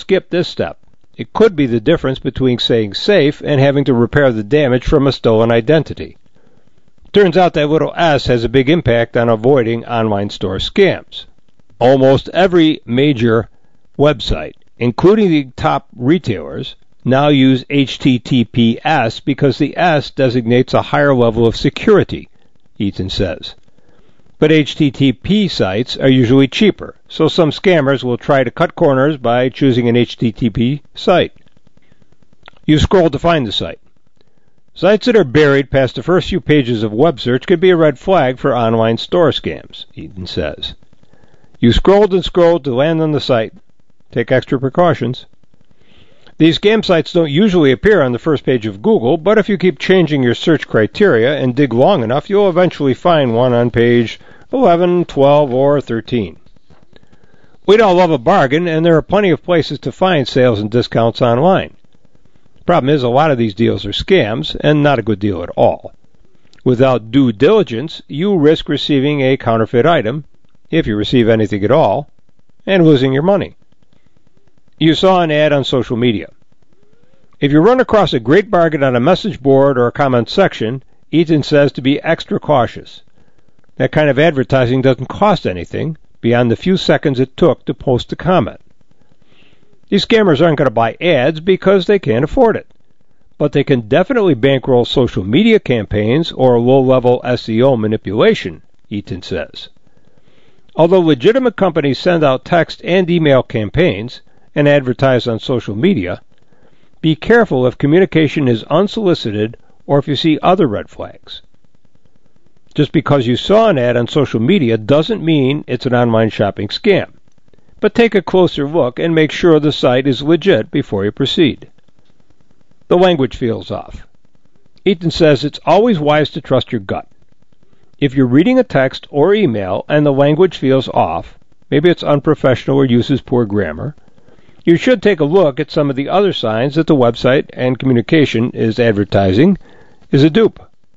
skip this step. It could be the difference between saying safe and having to repair the damage from a stolen identity. Turns out that little S has a big impact on avoiding online store scams. Almost every major website, including the top retailers, now use HTTPS because the S designates a higher level of security, Eaton says. But HTTP sites are usually cheaper, so some scammers will try to cut corners by choosing an HTTP site. You scroll to find the site. Sites that are buried past the first few pages of web search could be a red flag for online store scams, Eaton says. You scrolled and scrolled to land on the site. Take extra precautions. These scam sites don't usually appear on the first page of Google, but if you keep changing your search criteria and dig long enough, you'll eventually find one on page 11, 12, or 13. We'd all love a bargain, and there are plenty of places to find sales and discounts online. The problem is a lot of these deals are scams, and not a good deal at all. Without due diligence, you risk receiving a counterfeit item, if you receive anything at all, and losing your money. You saw an ad on social media. If you run across a great bargain on a message board or a comment section, Eaton says to be extra cautious. That kind of advertising doesn't cost anything beyond the few seconds it took to post a comment. These scammers aren't going to buy ads because they can't afford it. But they can definitely bankroll social media campaigns or low-level SEO manipulation, Eaton says. Although legitimate companies send out text and email campaigns and advertise on social media, be careful if communication is unsolicited or if you see other red flags. Just because you saw an ad on social media doesn't mean it's an online shopping scam. But take a closer look and make sure the site is legit before you proceed. The language feels off. Eaton says it's always wise to trust your gut. If you're reading a text or email and the language feels off, maybe it's unprofessional or uses poor grammar, you should take a look at some of the other signs that the website and communication is advertising is a dupe.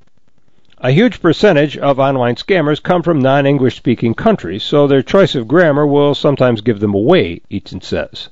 A huge percentage of online scammers come from non-English speaking countries, so their choice of grammar will sometimes give them away, Eaton says.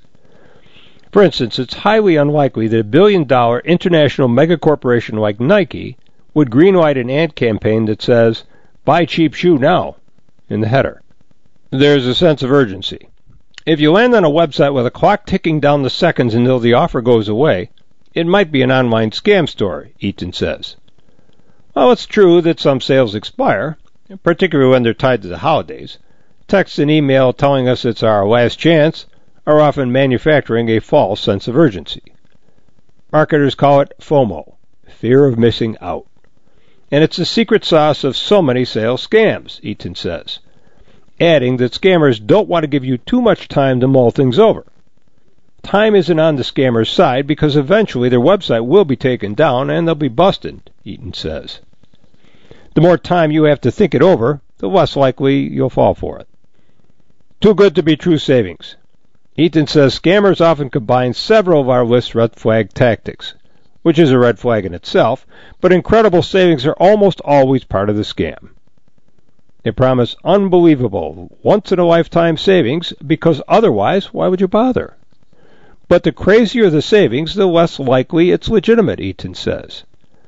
For instance, it's highly unlikely that a billion-dollar international megacorporation like Nike would greenlight an ad campaign that says, "Buy cheap shoe now," in the header. There's a sense of urgency. If you land on a website with a clock ticking down the seconds until the offer goes away, it might be an online scam story, Eaton says. While it's true that some sales expire, particularly when they're tied to the holidays, text and email telling us it's our last chance are often manufacturing a false sense of urgency. Marketers call it FOMO, fear of missing out. And it's the secret sauce of so many sales scams, Eaton says, adding that scammers don't want to give you too much time to mull things over. Time isn't on the scammer's side because eventually their website will be taken down and they'll be busted, Eaton says. The more time you have to think it over, the less likely you'll fall for it. Too good to be true savings. Eaton says scammers often combine several of our list red flag tactics, which is a red flag in itself, but incredible savings are almost always part of the scam. They promise unbelievable, once-in-a-lifetime savings because otherwise, why would you bother? But the crazier the savings, the less likely it's legitimate, Eaton says.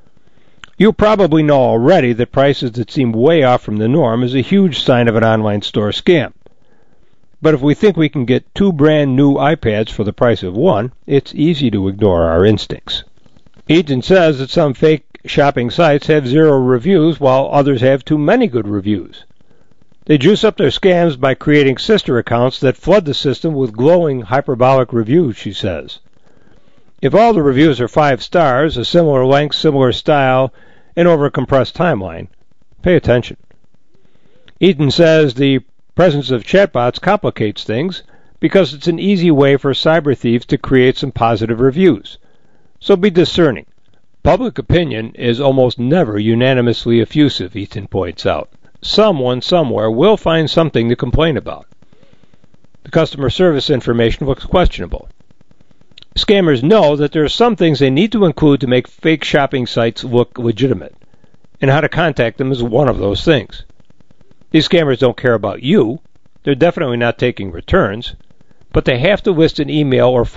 You probably know already that prices that seem way off from the norm is a huge sign of an online store scam. But if we think we can get 2 brand new iPads for the price of 1, it's easy to ignore our instincts. Eaton says that some fake shopping sites have 0 reviews while others have too many good reviews. They juice up their scams by creating sister accounts that flood the system with glowing hyperbolic reviews, she says. If all the reviews are 5 stars, a similar length, similar style, and over a compressed timeline, pay attention. Eaton says the presence of chatbots complicates things because it's an easy way for cyber thieves to create some positive reviews. So be discerning. Public opinion is almost never unanimously effusive, Eaton points out. Someone somewhere will find something to complain about. The customer service information looks questionable. Scammers know that there are some things they need to include to make fake shopping sites look legitimate, and how to contact them is one of those things. These scammers don't care about you. They're definitely not taking returns, but they have to list an email or